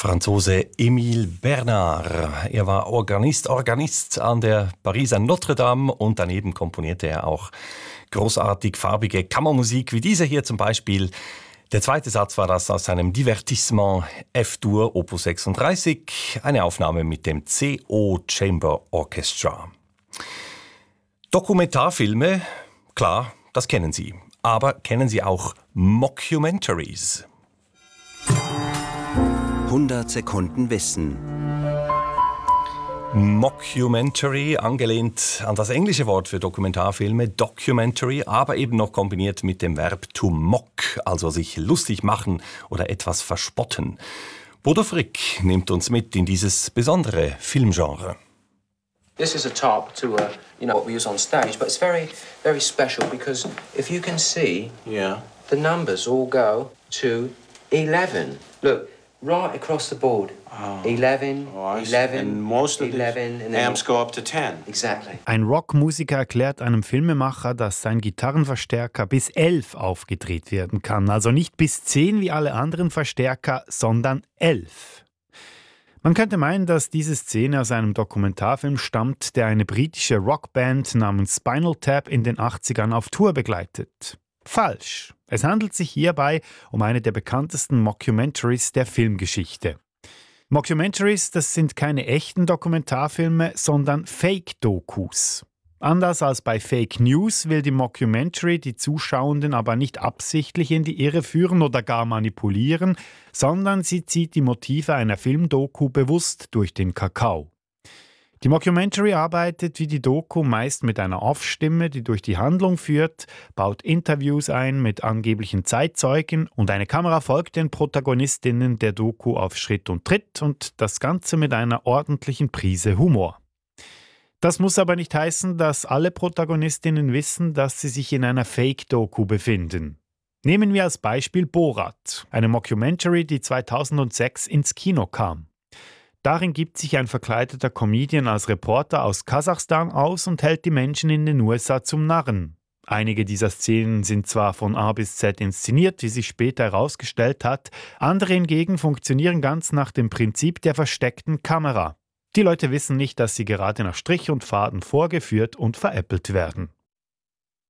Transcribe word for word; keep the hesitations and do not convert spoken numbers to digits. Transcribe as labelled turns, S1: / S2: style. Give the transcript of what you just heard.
S1: Franzose Émile Bernard. Er war Organist, Organist an der Pariser Notre Dame und daneben komponierte er auch großartig farbige Kammermusik, wie diese hier zum Beispiel. Der zweite Satz war das aus seinem Divertissement F-Dur Opus sechsunddreißig, eine Aufnahme mit dem C O Chamber Orchestra. Dokumentarfilme, klar, das kennen Sie. Aber kennen Sie auch Mockumentaries?
S2: hundert Sekunden Wissen.
S1: Mockumentary, angelehnt an das englische Wort für Dokumentarfilme, Documentary, aber eben noch kombiniert mit dem Verb to mock, also sich lustig machen oder etwas verspotten. Bodo Frick nimmt uns mit in dieses besondere Filmgenre.
S3: This is a top to uh, you know what we use on stage, but it's very, very special because if you can see,
S4: yeah,
S3: the numbers all go to eleven. Look, right across the board.
S4: Oh.
S3: eleven,
S4: Oh, I see.
S3: eleven,
S4: And most of
S3: eleven,
S4: the
S3: and then
S4: amps go up to ten.
S3: Exactly.
S5: Ein Rockmusiker erklärt einem Filmemacher, dass sein Gitarrenverstärker bis elf aufgedreht werden kann. Also nicht bis zehn wie alle anderen Verstärker, sondern elf. Man könnte meinen, dass diese Szene aus einem Dokumentarfilm stammt, der eine britische Rockband namens Spinal Tap in den achtzigern auf Tour begleitet. Falsch. Es handelt sich hierbei um eine der bekanntesten Mockumentaries der Filmgeschichte. Mockumentaries, das sind keine echten Dokumentarfilme, sondern Fake-Dokus. Anders als bei Fake News will die Mockumentary die Zuschauenden aber nicht absichtlich in die Irre führen oder gar manipulieren, sondern sie zieht die Motive einer Filmdoku bewusst durch den Kakao. Die Mockumentary arbeitet wie die Doku meist mit einer Off-Stimme, die durch die Handlung führt, baut Interviews ein mit angeblichen Zeitzeugen und eine Kamera folgt den Protagonistinnen der Doku auf Schritt und Tritt und das Ganze mit einer ordentlichen Prise Humor. Das muss aber nicht heißen, dass alle Protagonistinnen wissen, dass sie sich in einer Fake-Doku befinden. Nehmen wir als Beispiel Borat, eine Mockumentary, die zweitausendsechs ins Kino kam. Darin gibt sich ein verkleideter Comedian als Reporter aus Kasachstan aus und hält die Menschen in den U S A zum Narren. Einige dieser Szenen sind zwar von A bis Z inszeniert, wie sich später herausgestellt hat, andere hingegen funktionieren ganz nach dem Prinzip der versteckten Kamera. Die Leute wissen nicht, dass sie gerade nach Strich und Faden vorgeführt und veräppelt werden.